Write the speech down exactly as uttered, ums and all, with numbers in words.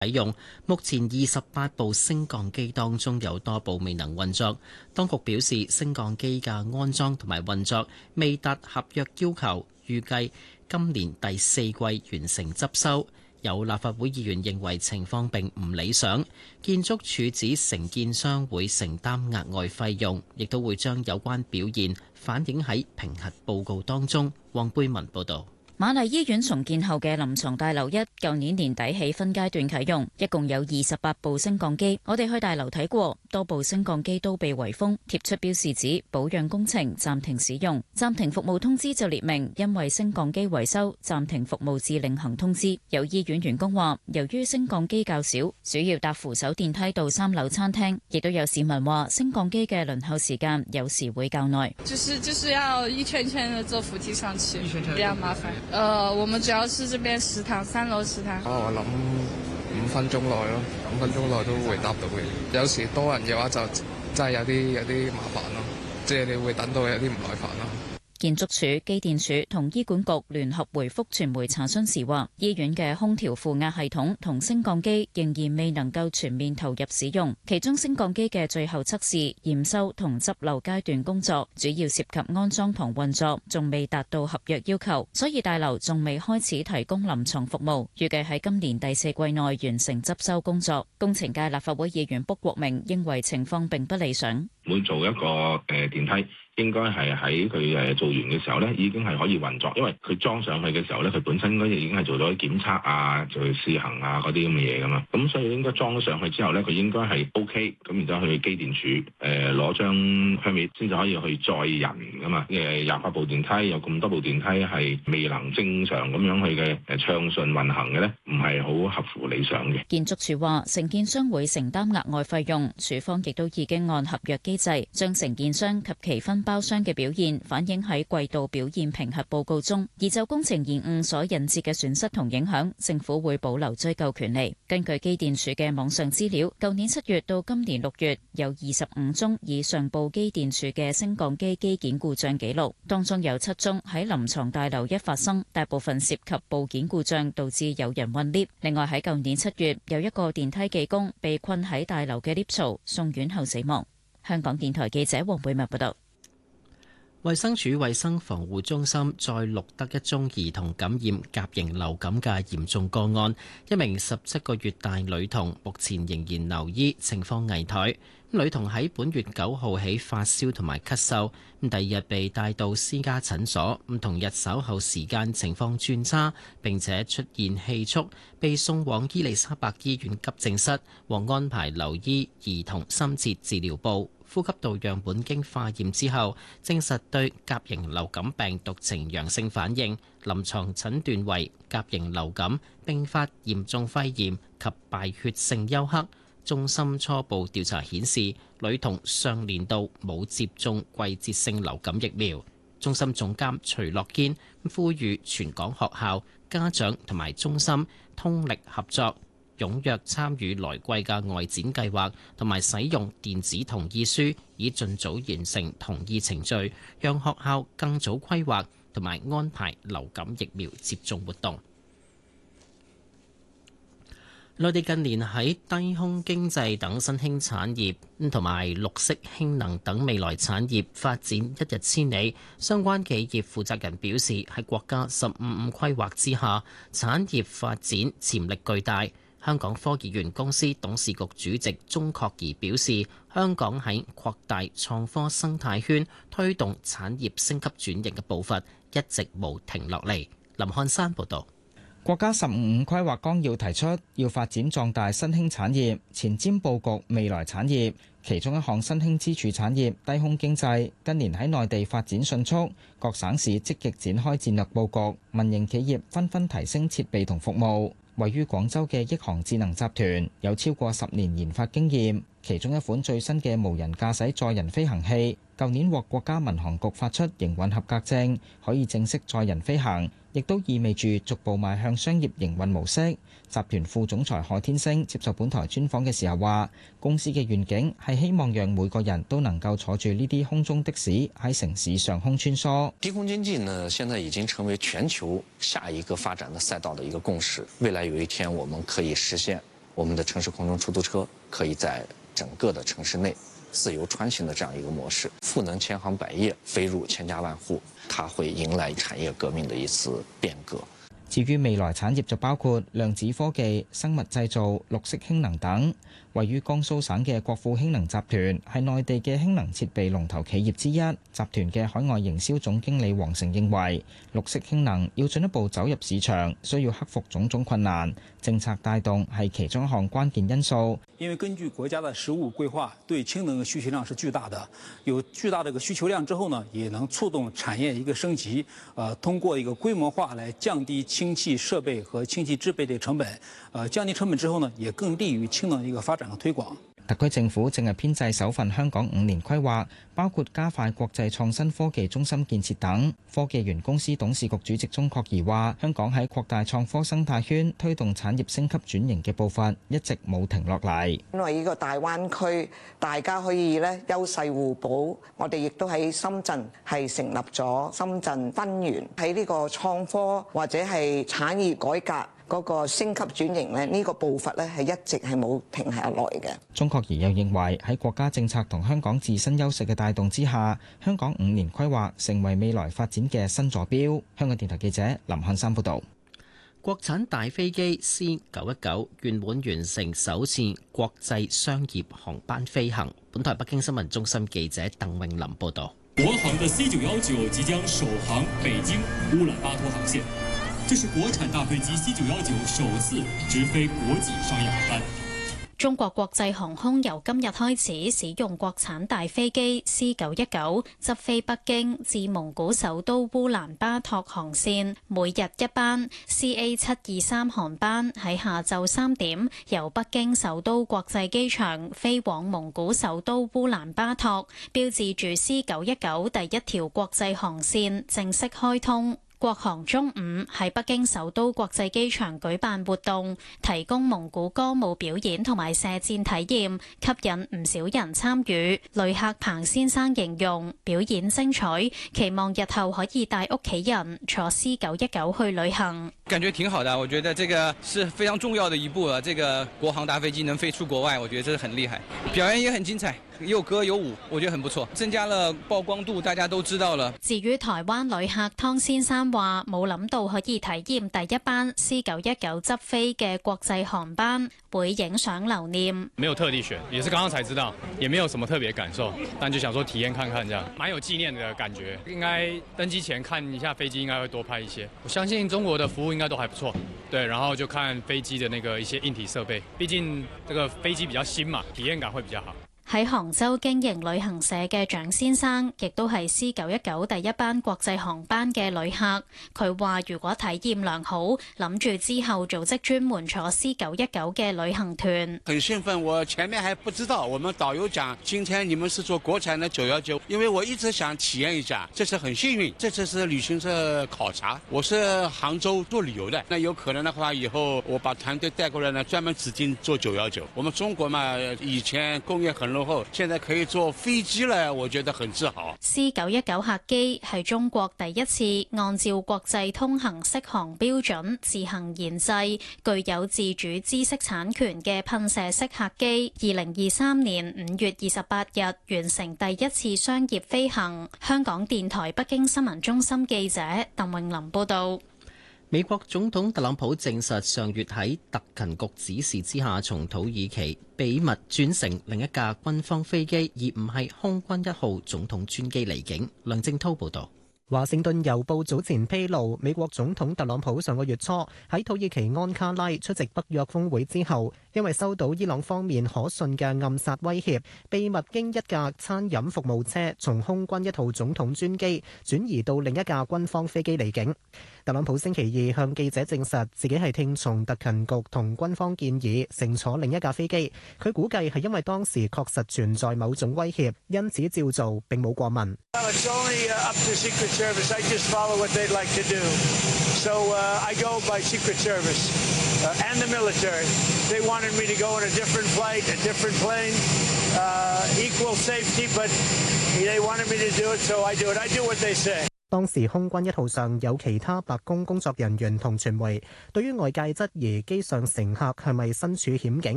使用。目前二十八部升降機當中有多部未能運作。當局表示，升降機嘅安裝同埋運作未達合約要求，預計今年第四季完成執收。有立法會議員認為情況並唔理想，建築署指承建商會承擔額外費用，亦都會將有關表現反映喺評核報告當中。黃貝文報導。 瑪麗醫院重建後嘅臨床大樓一，舊年年底起分階段啟用，一共有二十八部升降機。我哋去大樓睇過，多部升降機都被圍封，貼出標示指保養工程暫停使用。暫停服務通知就列明，因為升降機維修暫停服務至另行通知。有醫院員工話，由於升降機較少，主要搭扶手電梯到三樓餐廳。亦都有市民話，升降機嘅輪候時間有時會較耐。 就是就是要一圈圈的坐扶梯上去，比較麻煩。呃，我們主要是這邊食堂，三樓食堂。 啊，我諗五分鐘內咯，五分鐘內都會搭到嘅。有時多人嘅話就真係有啲有啲麻煩咯，即係你會等到有啲唔耐煩咯。 建築署、機電署同醫管局聯合回覆傳媒查詢時話，醫院嘅空調負壓系統同升降機仍然未能夠全面投入使用，其中升降機嘅最後測試、驗收同執漏階段工作，主要涉及安裝同運作，仲未達到合約要求，所以大樓仲未開始提供臨床服務，預計喺今年第四季內完成執收工作。工程界立法會議員卜國明認為情況並不理想。 每做一個誒電梯，應該係喺佢誒做完嘅時候咧，已經係可以運作，因為佢裝上去嘅時候咧，佢本身應該已經係做咗檢測啊、做試行啊嗰啲咁嘅嘢噶嘛，咁所以應該裝咗上去之後咧，佢應該係 O K，咁然之後去機電署誒攞張 permit 先至可以去載人噶嘛。誒廿八部電梯有咁多部電梯係未能正常咁樣去嘅誒暢順運行嘅咧，唔係好合乎理想嘅。 建築署話，承建商會承擔額外費用，署方亦都已經按合約機制將承建商及其分包商嘅表現反映喺季度表現評核報告中，而就工程延誤所引致嘅損失同影響，政府會保留追究權利。根據機電署嘅網上資料，舊年七月到今年六月有二十五宗以上報機電署嘅升降機機件故障記錄，當中有七宗喺臨床大樓一發生，大部分涉及部件故障導致有人困 lift。另外喺舊年七月有一個電梯技工被困喺大樓嘅 lift 槽，送院後死亡。香港電台記者黃貝文報道。 衛生署衛生防護中心再錄得一宗兒童感染甲型流感嘅嚴重個案，一名十七個月大女童目前仍然留醫，情況危殆。女童喺本月九號起發燒同埋咳嗽，第二日被帶到私家診所，同日稍後時間情況轉差，並且出現氣促，被送往伊利沙伯醫院急症室，獲安排留醫兒童深切治療部。呼吸道樣本經化驗之後，證實對甲型流感病毒呈陽性反應，臨床診斷為甲型流感併發嚴重肺炎及敗血性休克。中心初步調查顯示，女童上年度冇接種季節性流感疫苗。中心總監徐樂堅呼籲全港學校、家長同埋中心通力合作，踴躍參與來季嘅外展計劃，同埋使用電子同意書，以盡早完成同意程序，讓學校更早規劃同埋安排流感疫苗接種活動。內地近年喺低空經濟等新興產業同埋綠色氫能等未來產業發展一日千里。相關企業負責人表示，喺國家十五五規劃之下，產業發展潛力巨大。香港科技園公司董事局主席鍾確儀表示，香港喺擴大創科生態圈、推動產業升級轉型嘅步伐一直冇停落嚟。林漢山報導。 國家十五五規劃綱要提出，要發展壯大新興產業，前瞻佈局未來產業。其中一項新興支柱產業低空經濟，近年喺內地發展迅速，各省市積極展開戰略佈局，民營企業紛紛提升設備同服務。位於廣州嘅億航智能集團有超過十年研發經驗，其中一款最新嘅無人駕駛載人飛行器，舊年獲國家民航局發出營運合格證，可以正式載人飛行，亦都意味住逐步邁向商業營運模式。集團副總裁何天星接受本台專訪嘅時候話，公司嘅願景係希望讓每個人都能夠坐住呢啲空中的士喺城市上空穿梭。 低空經濟呢，現在已經成為全球下一個發展的賽道的一個共識。未來有一天，我們可以實現我們的城市空中出租車可以在整個的城市內自由穿行的這樣一個模式，賦能千行百業，飛入千家萬戶，它會迎來產業革命的一次變革。 至於未來產業就包括量子科技、生物製造、綠色氫能等。位於江蘇省嘅國富氫能集團係內地嘅氫能設備龍頭企業之一。集團嘅海外營銷總經理黃成認為，綠色氫能要進一步走入市場，需要克服種種困難，政策帶動係其中一項關鍵因素。 因為根據國家的十五規劃，對氫能嘅需求量是巨大的，有巨大的一個需求量之後呢，也能促動產業一個升級。呃，通過一個規模化來降低氫氣設備和氫氣製備的成本。呃，降低成本之後呢，也更利於氫能的一個發展和推廣。 特區政府正係編製首份香港五年規劃，包括加快國際創新科技中心建設等。科技園公司董事局主席鍾國儀話：香港喺擴大創科生態圈、推動產業升級轉型嘅步伐一直冇停落嚟。 因為呢個大灣區大家可以咧優勢互補，我哋亦都喺深圳係成立咗深圳分園，喺呢個創科或者係產業改革嗰個升級轉型咧，呢個步伐咧係一直係冇停下來嘅。 鍾國儀又認為喺國家政策同香港自身優勢嘅帶動之下，香港五年規劃成為未來發展嘅新座標。香港電台記者林漢山報導。 國產大飛機 C 九一九圓滿完成首次國際商業航班飛行。本台北京新聞中心記者鄧穎琳報導。 國航的 C 九一九即將首航北京烏蘭巴托航線。這是國產大飛機 C 九一九首次直飛國際商業航班。 中國國際航空由今日開始使用國產大飛機 C 九一九執飛北京至蒙古首都烏蘭巴托航線，每日一班 C A 七二三航班喺下晝三點由北京首都國際機場飛往蒙古首都烏蘭巴托，標誌住 C 九一九第一條國際航線正式開通。國航中午喺北京首都國際機場舉辦活動，提供蒙古歌舞表演同埋射箭體驗，吸引唔少人參與。旅客彭先生形容表演精彩，期望日後可以帶屋企人坐 C 九一九去旅行。 感覺挺好的，我覺得這個是非常重要的一步啊！這個國航大飛機能飛出國外，我覺得這是很厲害，表演也很精彩。有歌有舞，我覺得很不錯，增加了曝光度，大家都知道了。 至於台灣旅客湯先生話：冇諗到可以體驗第一班 C 九一九執飛嘅國際航班，會影相留念。 沒有特地選，也是剛剛才知道，也沒有什麼特別感受，但就想說體驗看看，這樣蠻有紀念的感覺。應該登機前看一下飛機，應該會多拍一些。我相信中國的服務應該都還不錯，對，然後就看飛機的那個一些硬體設備，畢竟這個飛機比較新嘛，體驗感會比較好。 喺杭州經營旅行社嘅蔣先生，亦都係 C 九一九第一班國際航班嘅旅客。佢話：如果體驗良好，諗住之後組織專門坐 C 九一九嘅旅行團。 很興奮，我前面還不知道，我們導遊講，今天你們是坐國產的九一九，因為我一直想體驗一下，這次很幸運，這次是旅行社考察，我是杭州做旅遊的，那有可能的話，以後我把團隊帶過來呢，專門指定坐九一九。我們中國嘛，以前工業很落後，現在可以坐飛機了，我覺得很自豪。 C 九一九客機係中國第一次按照國際通行適航標準自行研製、具有自主知識產權嘅噴射式客機。二零二三年五月二十八日完成第一次商業飛行。香港電台北京新聞中心記者鄧穎琳報道。 美國總統特朗普證實，上月喺特勤局指示之下，從土耳其秘密轉乘另一架軍方飛機，而唔係空軍一號總統專機離境。梁正濤報道。 華盛頓郵報早前披露，美國總統特朗普上個月初喺土耳其安卡拉出席北約峰會之後，因為收到伊朗方面可信嘅暗殺威脅，秘密經一架餐飲服務車從空軍一號總統專機轉移到另一架軍方飛機離境。特朗普星期二向記者證實，自己係聽從特勤局同軍方建議乘坐另一架飛機。佢估計係因為當時確實存在某種威脅，因此照做並冇過問。 Service. I just follow what they'd like to do. So uh, I go by Secret Service uh, and the military. They wanted me to go on a different flight, a different plane, uh, equal safety, but they wanted me to do it, so I do it. I do what they say. 當時空軍一號上有其他白宮工作人員同傳媒，對於外界質疑機上乘客係咪身處險境，